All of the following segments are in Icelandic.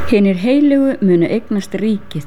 Hinir heilugu munu eignast ríkið.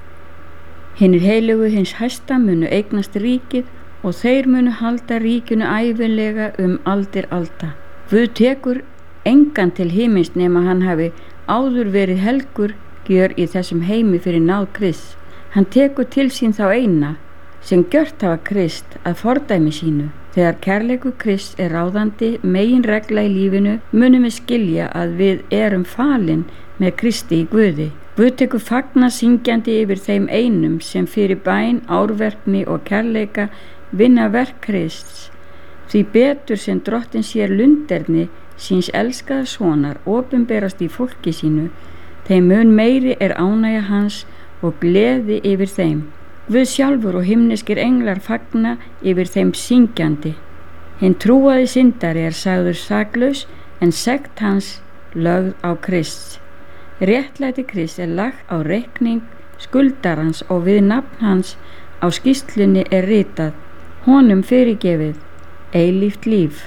Hinir heilugu hins hæsta munu eignast ríkið og þeir munu halda ríkinu ævinlega aldir alda. Guð tekur engan til himins nema hann hafi áður verið helgur gjör í þessum heimi fyrir náð Krists. Hann tekur til sín þá eina sem gjört hafa Krist að fordæmi sínu. Þegar kærleikur Krists er ráðandi meginregla í lífinu munum við skilja að við erum falin með Kristi í Guði. Guð tekur fagna syngjandi yfir þeim einum sem fyrir bæn, árverkni og kærleika vinna verk Krists. Því betur sem Drottinn sér lunderni síns elskaða sonar opinberast í fólki sínu, þeim mun meiri er ánægja hans og gleði yfir þeim. Guð sjálfur og himneskir englar fagna yfir þeim syngjandi. Hinn trúaði syndari er sagður saklaus en sekt hans lögð á Krists. Réttlæti Krists er lagt á reikning skuldarans og við nafn hans á skýrslunni er ritað, honum fyrirgefið, eilíft líf.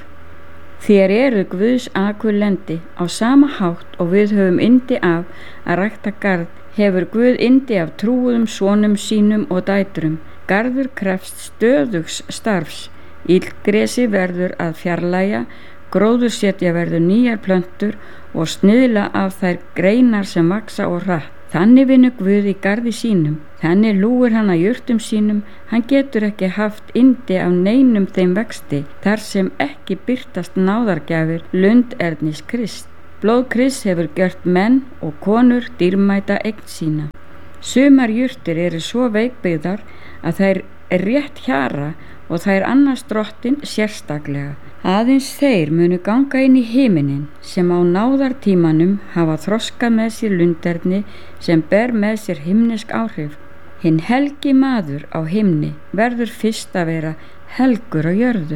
Þér eru Guðs akurlendi á sama hátt og við höfum yndi af að rækta garð, hefur Guð yndi af trúuðum sonum sínum og dætrum. Garður krefst stöðugs starfs, illgresi verður að fjarlægja, gróðursetja verður nýjar plöntur og sniðla af þær greinar sem vaxa og hratt. Þannig vinnur Guð í garði sínum, þannig lúir hann að jurtum sínum, hann getur ekki haft yndi af neinum þeim vexti, þar sem ekki birtast náðargjafir lundernis Krist. Blóð Krists hefur gjört menn og konur dýrmæta eign sína. Sumar jurtir eru svo veikbyggðar að þær er rétt hjara og þær annars Drottinn sérstaklega. Aðeins þeir munu ganga inn í himinin sem á náðartímanum hafa þroskað með sér lunderni sem ber með sér himnesk áhrif. Hinn helgi maður á himni verður fyrst að vera helgur á jörðu.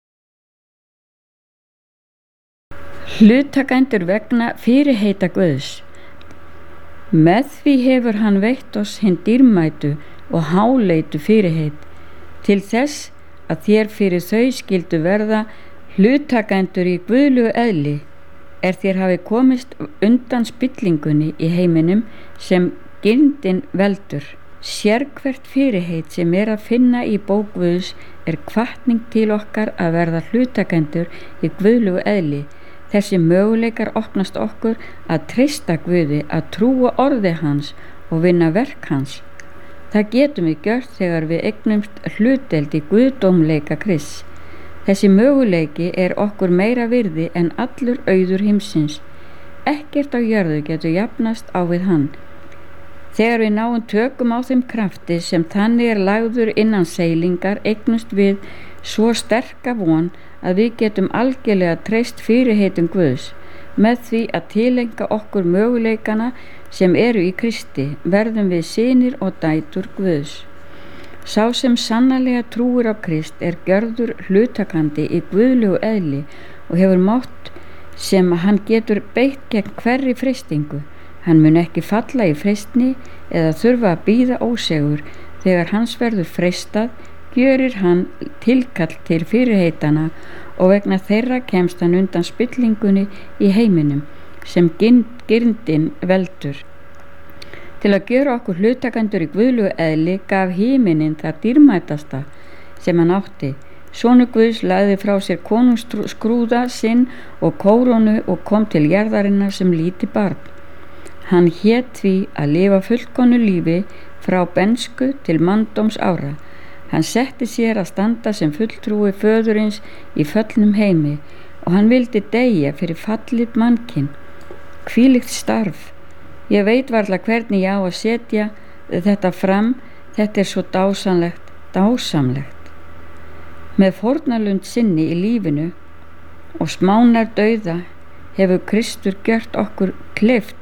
Hlutakendur vegna fyrirheita Guðs. Með því hefur hann veitt oss hinn dýrmætu og háleitu fyrirheit, til þess að þér fyrir þau skildu verða hlutakendur í guðlegu eðli, er þér hafi komist undan spillingunni í heiminum sem girndin veldur. Sérhvert fyrirheit sem er að finna í bók Guðs er hvatning til okkar að verða hlutakendur í guðlegu eðli. Þessi möguleikar opnast okkur að treysta Guði, að trúa orði hans og vinna verk hans. Það getum við gjört þegar við eignumst hlutdeild í guðdómleika Krists. Þessi möguleiki er okkur meira virði en allur auður heimsins. Ekkert á jörðu getur jafnast á við hann. Þegar við náum tökum á þeim krafti sem þannig er lagður innan seilingar eignumst við svo sterka von að við getum algjörlega treyst fyrirheitum Guðs. Með því að tilenga okkur möguleikana sem eru í Kristi verðum við synir og dætur Guðs. Sá sem sannarlega trúir á Krist er gjörður hlutakandi í guðlegu eðli og hefur mátt sem hann getur beitt gegn hverri freistingu. Hann mun ekki falla í freistni eða þurfa að bíða ósegur. Þegar hans verður freistað gjörir hann tilkall til fyrirheitana og vegna þeirra kemst hann undan spillingunni í heiminum sem girndin veldur. Til að gjöra okkur hlutakendur í guðlegu eðli gaf himinin það dýrmætasta sem hann átti. Sonur Guðs lagði frá sér konungsskrúða sinn og kórónu og kom til jarðarinnar sem lítið barn. Hann hét því að lifa fullkomnu lífi frá bensku til manndóms ára. Hann setti sér að standa sem fulltrúi föðurins í föllnum heimi og hann vildi deyja fyrir fallið mannkinn. Hvílíkt starf! Ég veit varla hvernig ég á að setja þetta fram, þetta er svo dásamlegt. Með fórnarlund sinni í lífinu og smánar dauða hefur Kristur gjört okkur kleift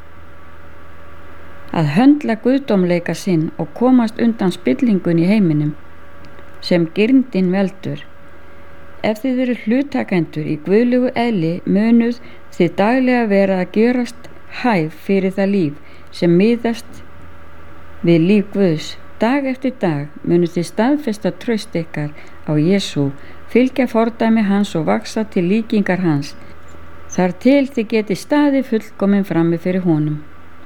að höndla guðdómleika sinn og komast undan spillingun í heiminum sem girndin veldur. Ef þið eru hlutakendur í guðlegu eðli munuð þið daglega vera að gjörast hæf fyrir það líf sem miðast við líf Guðs. Dag eftir dag munuð þið staðfesta traust ykkar á Jesú, fylgja fordæmi hans og vaxa til líkingar hans, þar til þið geti staðið fullkomin frammi fyrir honum.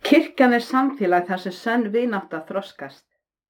Kirkjan samfélag þar sem sönn vinátta þroskast.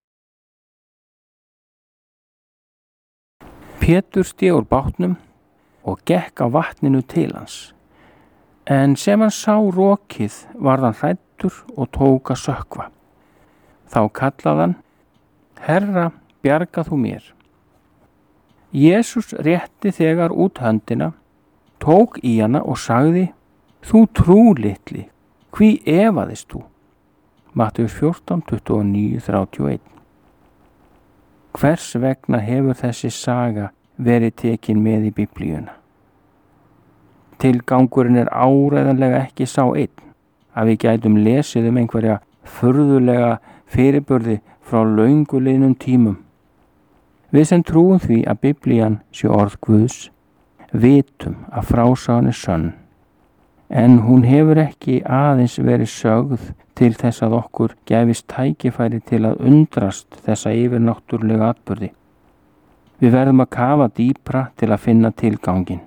Pétur sté úr bátnum og gekk á vatninu til hans. En sem hann sá rokið varð hann hræddur og tók að sökkva. Þá kallaði hann: Herra, bjarga þú mér. Jesús rétti þegar út höndina, tók í hana og sagði: Þú trúlitli, hví efaðist þú? Mattheus 14, 29, 31. Hvers vegna hefur þessi saga verið tekin með í Biblíuna? Tilgangurinn áreiðanlega ekki sá einn, að við gætum lesið einhverja furðulega fyrirburði frá löngu liðnum tímum. Við sem trúum því að Biblían sé orð Guðs, vitum að frásagan sönn, en hún hefur ekki aðeins verið sögð til þess að okkur gefist tækifæri til að undrast þessa yfirnáttúrulega atburði. Við verðum að kafa dýpra til að finna tilganginn.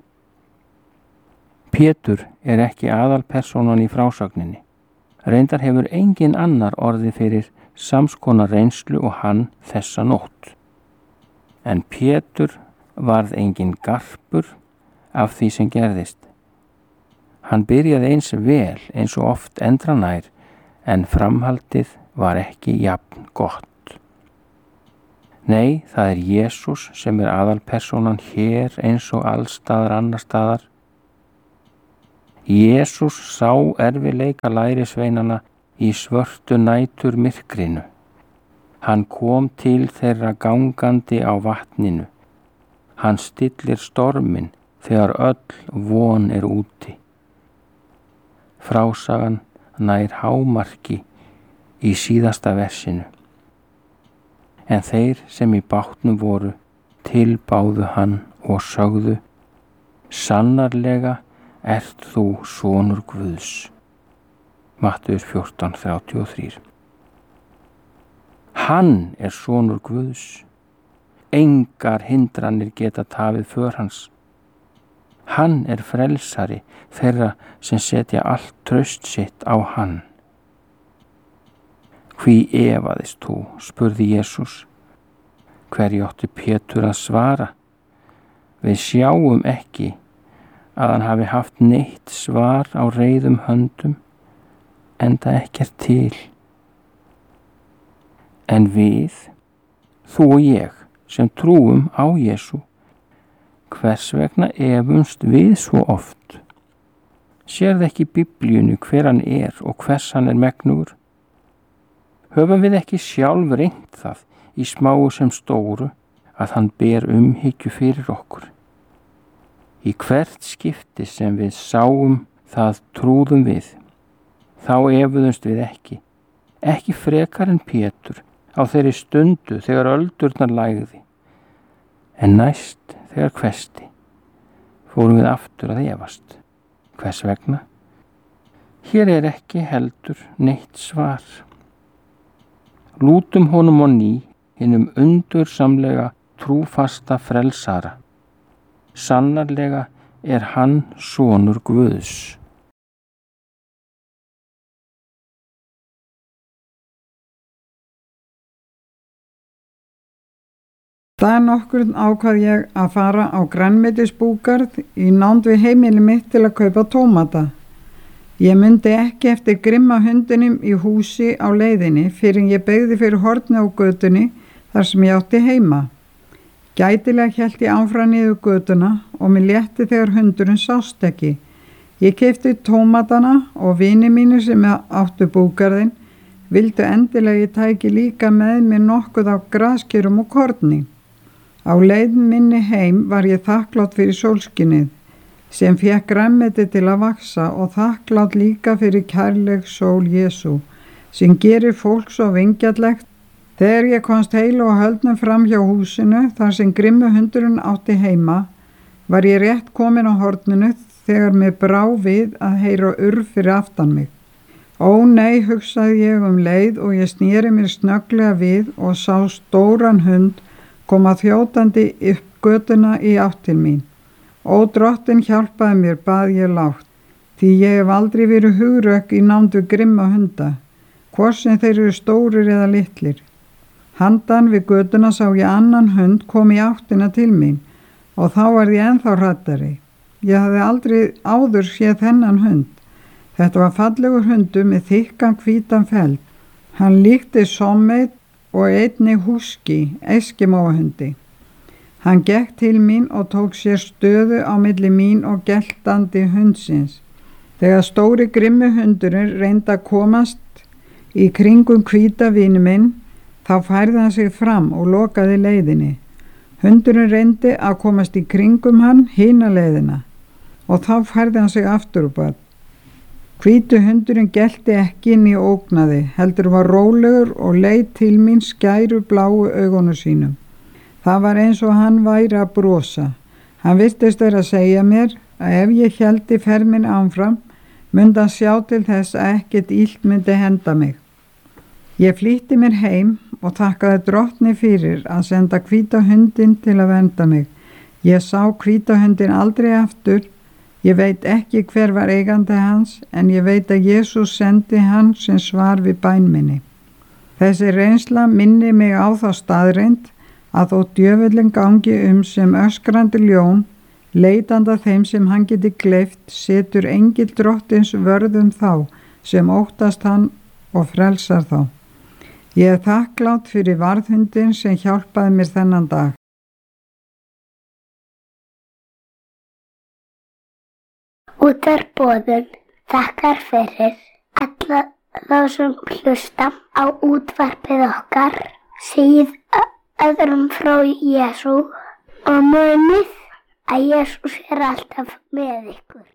Pétur ekki aðalpersónan í frásögninni. Reyndar hefur engin annar orðið fyrir samskonar reynslu og hann þessa nótt. En Pétur varð engin garpur af því sem gerðist. Hann byrjaði eins vel eins og oft endranær, en framhaldið var ekki jafn gott. Nei, það Jesús sem aðalpersónan hér eins og allstaðar annar staðar. Jesús sá erfiðleika lærisveinana í svörtu nætur myrkrinu. Hann kom til þeirra gangandi á vatninu. Hann stillir storminn þegar öll von úti. Frásagan nær hámarki í síðasta versinu. En þeir sem í bátnum voru tilbáðu hann og sögðu: Sannarlega ert þú sonur Guðs. Mattheus 14, 33. Hann sonur Guðs. Engar hindranir geta tafið för hans. Hann frelsari þeirra sem setja allt traust sitt á hann. Hví efaðist þú? Spurði Jesús. Hverju átti Pétur að svara? Við sjáum ekki að hann hafi haft neitt svar á reiðum höndum, enda ekkert til. En við, þú og ég, sem trúum á Jesú, hvers vegna efumst við svo oft? Sérðu ekki í Biblíunni hver hann og hvers hann megnugur? Höfum við ekki sjálf reynt það í smáu sem stóru að hann ber umhyggju fyrir okkur? Í hvert skipti sem við sáum það trúðum við. Þá efuðumst við ekki frekar en Pétur á þeirri stundu þegar öldurnar lægði. En næst þegar hvessti, fórum við aftur að efast. Hvers vegna? Hér ekki heldur neitt svar. Lútum honum á ný, hinum undursamlega trúfasta frelsara. Sannarlega hann sonur Guðs. Dag nokkurn ákvað ég að fara á grænmetisbúgarð í nánd við heimili mitt til að kaupa tómata. Ég mundi ekki eftir grimma hundinum í húsi á leiðinni fyrir ég beygði fyrir horni á götunni þar sem ég átti heima. Gætilega hélt ég áfram niður götuna og mér létti þegar hundurinn sást ekki. Ég keypti tómatana og vini mínir sem áttu búgarðinn vildu endilega ég tæki líka með mér nokkuð á graskerum og korni. Á leið minni heim var ég þakklát fyrir sólskinið sem fékk grænmeti til að vaxa og þakklát líka fyrir kærleik sól Jesú sem gerir fólk svo vingjarlegt. Þegar ég komst heilu og höldnum fram hjá húsinu þar sem grimmu hundurinn átti heima var ég rétt komin á horninu þegar mér brá við að heyra urr fyrir aftan mig. Ó nei, hugsaði ég leið og ég sneri mér snögglega við og sá stóran hund koma þjótandi upp götuna í átt til mín. Ó drottin hjálpaði mér, bað ég lágt, því ég hef aldrei verið hugrökk í nánd við grimma hunda. hvort sem þeir eru stórir eða litlir. Handan við götuna sá ég annan hund kom í áttina til mín og þá var ég ennþá hrattari. Ég hafði aldrei áður séð þennan hund. Þetta var fallegur hundur með þykkan hvítan feld. Hann líkti Sommeit og einnig húski, eskimóahundi. Hann gekk til mín og tók sér stöðu á milli mín og geltandi hundsins. Þegar stóri grimmi hundurinn reyndi að komast í kringum hvíta vini minn, þá færði hann sig fram og lokaði leiðinni. Hundurinn reyndi að komast í kringum hann hina leiðina og þá færði hann sig aftur úr bað. Hvítu hundurinn gelti ekki inn í ógnaði, heldur var rólegur og leit til mín skæru bláu augunum sínum. Það var eins og hann væri að brosa. Hann virtist vera að segja mér að ef ég héldi ferð minn áfram, myndi hann sjá til þess að ekkert illt myndi henda mig. Ég flýtti mér heim og þakkaði Drottni fyrir að senda hvíta hundinn til að vernda mig. Ég sá hvíta hundinn aldrei aftur. Ég veit ekki hver var eigandi hans, en ég veit að Jesús sendi hann sem svar við bæn minni. Þessi reynsla minni mig á þá staðreynd að þó djöfullinn gangi sem öskrandi ljón, leitanda þeim sem hann geti gleypt, setur engill Drottins vörðum þá sem óttast hann og frelsar þá. Ég er þakklátt fyrir varðhundin sem hjálpaði mér þennan dag. Útvarpsboðun þakkar fyrir alla þá sem hlusta á útvarpið okkar, segið öðrum frá Jesú og munið að Jesús er alltaf með ykkur.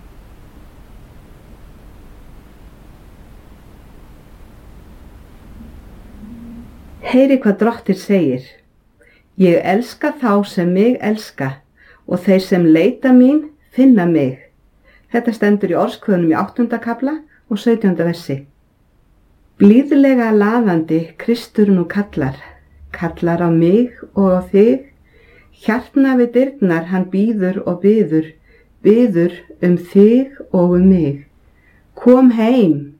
Heyri hvað Drottinn segir. Ég elska þá sem mig elska og þeir sem leita mín finna mig. Þetta stendur í Orðskvöðunum í 8. kafla og 17. versi. Blíðlega lafandi Kristur nú kallar á mig og á þig. Hjartna við dyrnar hann bíður og biður þig og mig. Kom heim,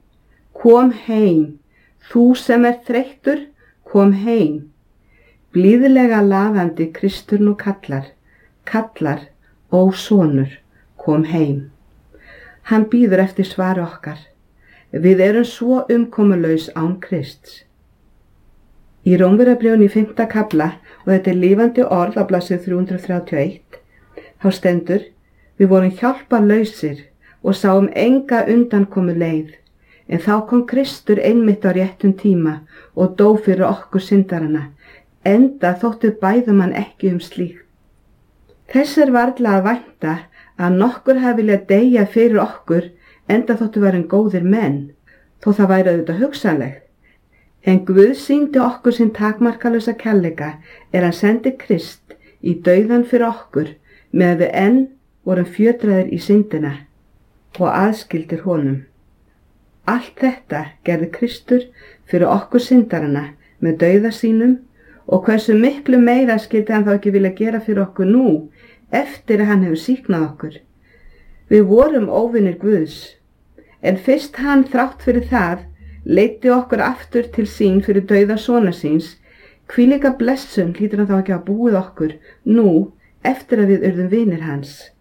þú sem þreyttur, kom heim. Blíðlega lafandi Kristur nú kallar, ó sonur, kom heim. Hann bíður eftir svari okkar. Við erum svo umkomulaus án Krists. Í Rómverjabréfinu í 5. kafla, og þetta er lifandi orð á blaðsíðu 331, þá stendur: við vorum hjálparlausir og sáum enga undankomu leið, en þá kom Kristur einmitt á réttum tíma og dó fyrir okkur syndarana, enda þóttu bæðum hann ekki slíkt. Þess er varla að vænta að nokkur hafi viljað deyja fyrir okkur, enda þóttu varin góðir menn, þó það væri auðvitað hugsanlegt. En Guð sýndi okkur sinn takmarkalausa kærleika hann sendi Krist í dauðan fyrir okkur, meðan við enn vorum fjötraðir í syndina og aðskildir honum. Allt þetta gerði Kristur fyrir okkur syndarana með dauða sínum, og hversu miklu meira skyldi hann þá ekki vilja gera fyrir okkur nú, eftir að hann hefur sýknað okkur. Við vorum óvinir Guðs, en fyrst hann þrátt fyrir það leiddi okkur aftur til sín fyrir dauða sonar síns, hvílíka blessun hlýtur hann þá ekki að búið okkur nú eftir að við urðum vinir hans.